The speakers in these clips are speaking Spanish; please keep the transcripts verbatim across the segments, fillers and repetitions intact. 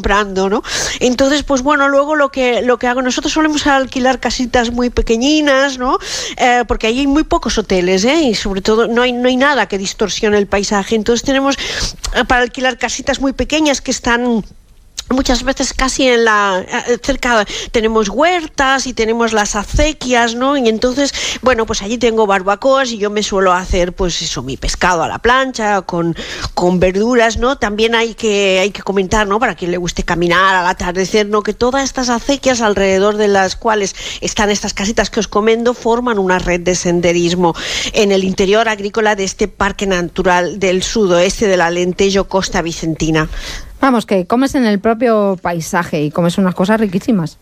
comprando, ¿no? Entonces, pues bueno, luego lo que, lo que hago, nosotros solemos alquilar casitas muy pequeñinas, ¿no? Eh, porque ahí hay muy pocos hoteles, ¿eh? Y sobre todo no hay, no hay nada que distorsione el paisaje. Entonces tenemos eh, para alquilar casitas muy pequeñas que están muchas veces casi en la cerca tenemos huertas y tenemos las acequias, ¿no? Y entonces, bueno, pues allí tengo barbacoas y yo me suelo hacer, pues eso, mi pescado a la plancha con, con verduras, ¿no? También hay que hay que comentar, ¿no? Para quien le guste caminar al atardecer, ¿no? Que todas estas acequias alrededor de las cuales están estas casitas que os comento forman una red de senderismo en el interior agrícola de este Parque Natural del Sudoeste del Alentejo, Costa Vicentina. Vamos, que comes en el propio paisaje y comes unas cosas riquísimas.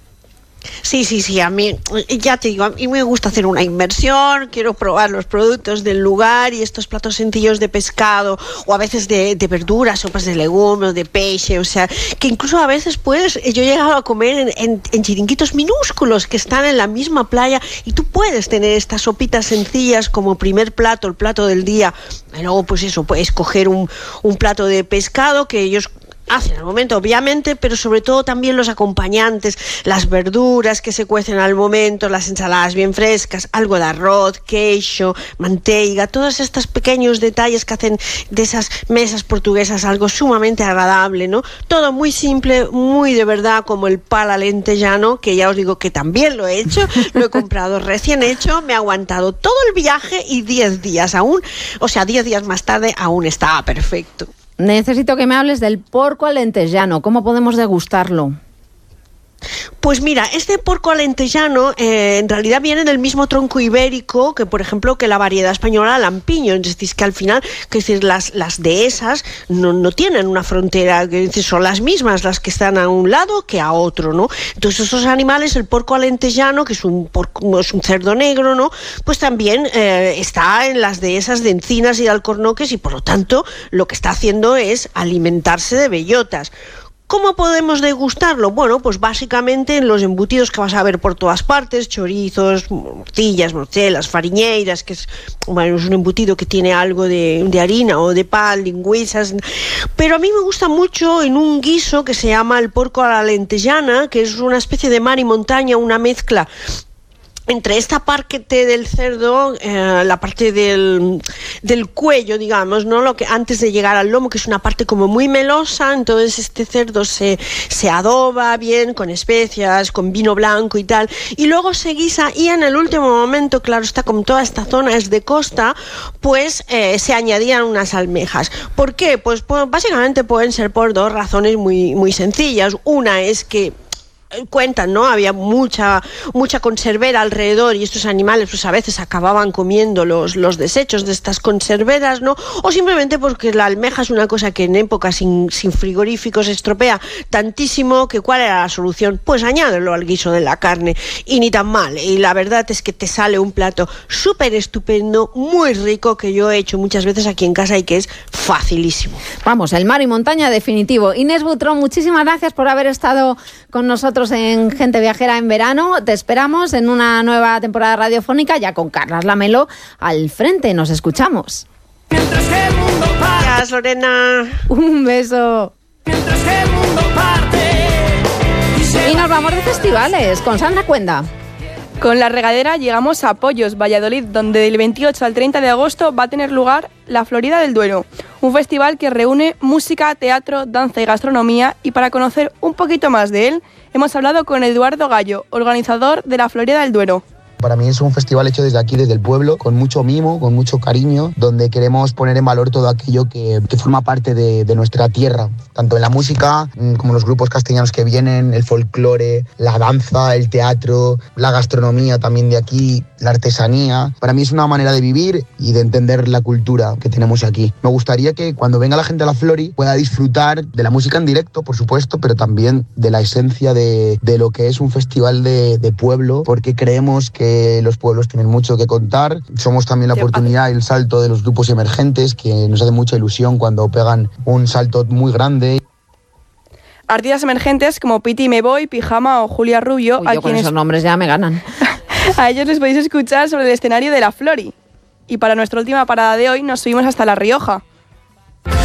Sí, sí, sí, a mí, ya te digo, a mí me gusta hacer una inmersión, quiero probar los productos del lugar y estos platos sencillos de pescado o a veces de, de verduras, sopas de legumbres, de peixe, o sea, que incluso a veces pues yo he llegado a comer en, en, en chiringuitos minúsculos que están en la misma playa y tú puedes tener estas sopitas sencillas como primer plato, el plato del día, y luego pues eso, puedes coger un, un plato de pescado que ellos hacen al momento, obviamente, pero sobre todo también los acompañantes, las verduras que se cuecen al momento, las ensaladas bien frescas, algo de arroz, queixo, manteiga, todos estos pequeños detalles que hacen de esas mesas portuguesas algo sumamente agradable, ¿no? Todo muy simple, muy de verdad, como el pal alentejano, que ya os digo que también lo he hecho, lo he comprado recién hecho, me ha aguantado todo el viaje y diez días aún, o sea, diez días más tarde aún estaba perfecto. Necesito que me hables del porco alentejano. ¿Cómo podemos degustarlo? Pues mira, este porco alentejano eh, en realidad viene del mismo tronco ibérico que, por ejemplo, que la variedad española lampiño. Es decir, que al final, que decir, las, las dehesas no, no tienen una frontera, que decir, son las mismas las que están a un lado que a otro, ¿no? Entonces estos animales, el porco alentejano, que es un, porco, es un cerdo negro, ¿no? Pues también eh, está en las dehesas de Encinas y de Alcornoques y por lo tanto lo que está haciendo es alimentarse de bellotas. ¿Cómo podemos degustarlo? Bueno, pues básicamente en los embutidos que vas a ver por todas partes, chorizos, morcillas, morcelas, fariñeiras, que es, bueno, es un embutido que tiene algo de, de harina o de pan, lingüisas, pero a mí me gusta mucho en un guiso que se llama el porco a la alentejana, que es una especie de mar y montaña, una mezcla entre esta parte del cerdo, eh, la parte del, del cuello, digamos, ¿no? Lo que antes de llegar al lomo, que es una parte como muy melosa, entonces este cerdo se, se adoba bien con especias, con vino blanco y tal, y luego se guisa y en el último momento, claro está, como toda esta zona es de costa, pues eh, se añadían unas almejas. ¿Por qué? Pues, pues básicamente pueden ser por dos razones muy, muy sencillas. Una es que cuentan, ¿no? Había mucha mucha conservera alrededor y estos animales pues a veces acababan comiendo los, los desechos de estas conserveras, ¿no? O simplemente porque la almeja es una cosa que en épocas sin, sin frigoríficos se estropea tantísimo que ¿cuál era la solución? Pues añádelo al guiso de la carne y ni tan mal. Y la verdad es que te sale un plato súper estupendo, muy rico, que yo he hecho muchas veces aquí en casa y que es facilísimo. Vamos, el mar y montaña definitivo. Inés Butrón, muchísimas gracias por haber estado con nosotros en Gente Viajera en verano. Te esperamos en una nueva temporada radiofónica ya con Carlas Lamelo al frente. Nos escuchamos. Mientras que el mundo parte. Gracias, Lorena. Un beso. Mientras que el mundo parte. Y nos vamos de festivales con Sandra Cuenda. Con La Regadera llegamos a Pollos, Valladolid, donde del veintiocho al treinta de agosto va a tener lugar La Florida del Duero, un festival que reúne música, teatro, danza y gastronomía, y para conocer un poquito más de él, hemos hablado con Eduardo Gallo, organizador de La Florida del Duero. Para mí es un festival hecho desde aquí, desde el pueblo, con mucho mimo, con mucho cariño, donde queremos poner en valor todo aquello que, que forma parte de, de nuestra tierra, tanto en la música como los grupos castellanos que vienen, el folclore, la danza, el teatro, la gastronomía también de aquí, la artesanía. Para mí es una manera de vivir y de entender la cultura que tenemos aquí. Me gustaría que cuando venga la gente a la Flori pueda disfrutar de la música en directo, por supuesto, pero también de la esencia de, de lo que es un festival de, de pueblo, porque creemos que los pueblos tienen mucho que contar. Somos también la oportunidad y el salto de los grupos emergentes, que nos hace mucha ilusión cuando pegan un salto muy grande. Artistas emergentes como Piti Me Voy, Pijama o Julia Rubio. Uy, a yo con quienes... esos nombres ya me ganan. A ellos les podéis escuchar sobre el escenario de la Flori. Y para nuestra última parada de hoy nos subimos hasta La Rioja.